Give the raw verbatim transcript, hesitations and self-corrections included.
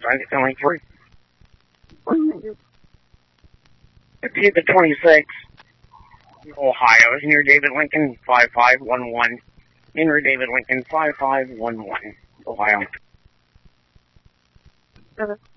Trying to only three. Fifty to twenty-six. Ohio is near David Lincoln, five five one one. Near David Lincoln, five five one one. Ohio. Okay.